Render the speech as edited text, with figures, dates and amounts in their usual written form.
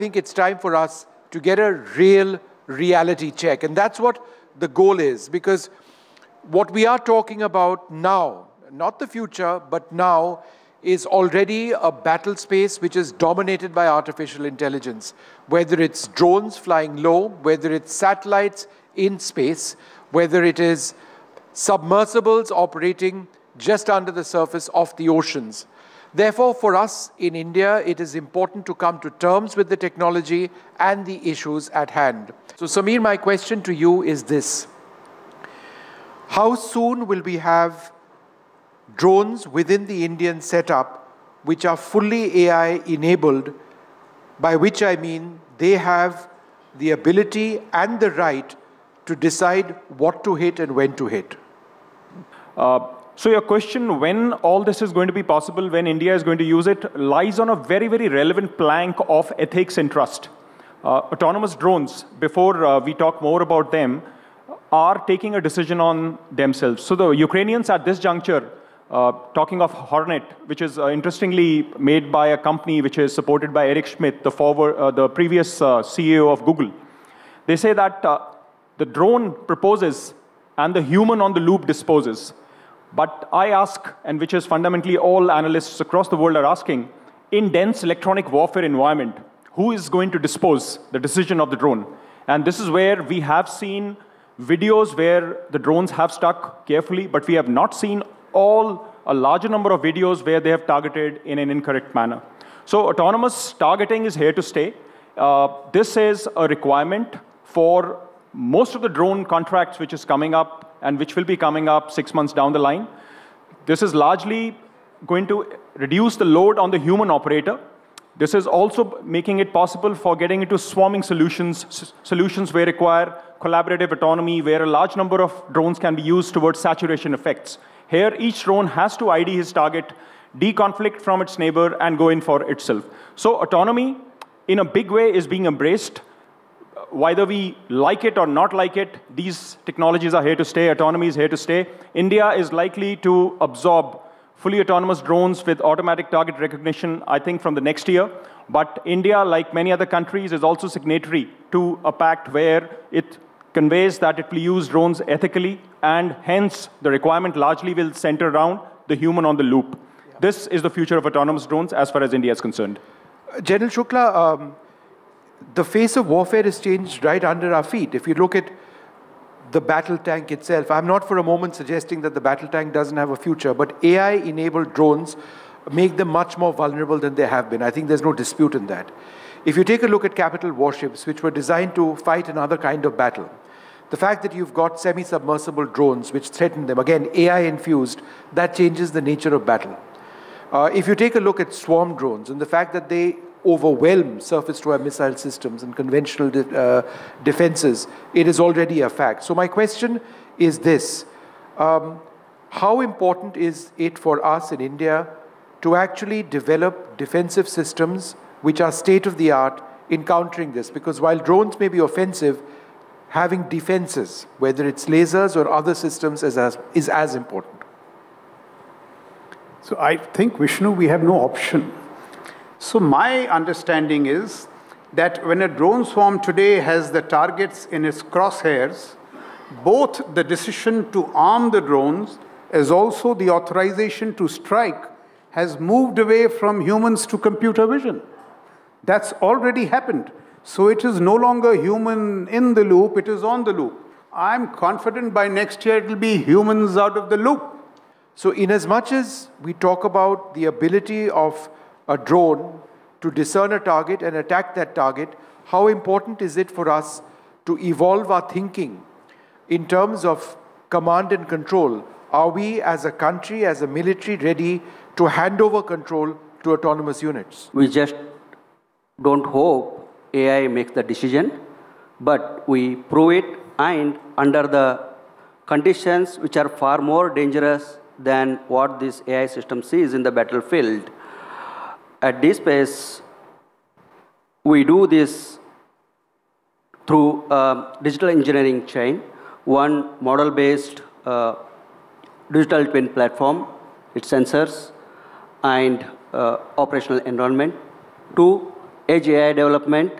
think it's time for us to get a real reality check. And that's what the goal is, because what we are talking about now, not the future, but now, is already a battle space which is dominated by artificial intelligence. Whether it's drones flying low, whether it's satellites in space, whether it is submersibles operating just under the surface of the oceans. Therefore, for us in India, it is important to come to terms with the technology and the issues at hand. So, Samir, my question to you is this. How soon will we have drones within the Indian setup which are fully AI-enabled, by which I mean they have the ability and the right to decide what to hit and when to hit? So your question, when all this is going to be possible, when India is going to use it, lies on a very, very relevant plank of ethics and trust. Autonomous drones, before we talk more about them, are taking a decision on themselves. So the Ukrainians at this juncture, talking of Hornet, which is interestingly made by a company which is supported by Eric Schmidt, the previous CEO of Google, they say that the drone proposes and the human on the loop disposes. But I ask, and which is fundamentally all analysts across the world are asking, in dense electronic warfare environment, who is going to dispose the decision of the drone? And this is where we have seen videos where the drones have stuck carefully, but we have not seen a larger number of videos where they have targeted in an incorrect manner. So autonomous targeting is here to stay. This is a requirement for most of the drone contracts which is coming up and which will be coming up 6 months down the line. This is largely going to reduce the load on the human operator. This is also making it possible for getting into swarming solutions, solutions where require collaborative autonomy, where a large number of drones can be used towards saturation effects. Here, each drone has to ID his target, deconflict from its neighbor, and go in for itself. So autonomy, in a big way, is being embraced. Whether we like it or not like it, these technologies are here to stay, autonomy is here to stay. India is likely to absorb fully autonomous drones with automatic target recognition, I think, from the next year. But India, like many other countries, is also signatory to a pact where it conveys that it will use drones ethically, and hence the requirement largely will center around the human on the loop. Yeah. This is the future of autonomous drones as far as India is concerned. General Shukla, the face of warfare has changed right under our feet. If you look at the battle tank itself, I'm not for a moment suggesting that the battle tank doesn't have a future, but AI-enabled drones make them much more vulnerable than they have been. I think there's no dispute in that. If you take a look at capital warships, which were designed to fight another kind of battle, the fact that you've got semi-submersible drones which threaten them, again, AI-infused, that changes the nature of battle. If you take a look at swarm drones and the fact that they overwhelm surface-to-air missile systems and conventional defenses, it is already a fact. So my question is this. How important is it for us in India to actually develop defensive systems which are state-of-the-art in countering this? Because while drones may be offensive, having defenses, whether it's lasers or other systems, is as important. So I think, Vishnu, we have no option. So my understanding is that when a drone swarm today has the targets in its crosshairs, both the decision to arm the drones as also the authorization to strike has moved away from humans to computer vision. That's already happened. So it is no longer human in the loop, it is on the loop. I'm confident by next year it will be humans out of the loop. So in as much as we talk about the ability of a drone to discern a target and attack that target, how important is it for us to evolve our thinking in terms of command and control? Are we as a country, as a military, ready to hand over control to autonomous units? We just don't hope AI makes the decision, but we prove it, and under the conditions which are far more dangerous than what this AI system sees in the battlefield. At this pace, we do this through a digital engineering chain, one model-based digital twin platform, its sensors and operational environment, two, edge AI development,